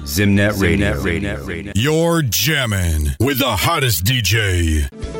Zimnet Radio. You're jamming with the hottest DJ.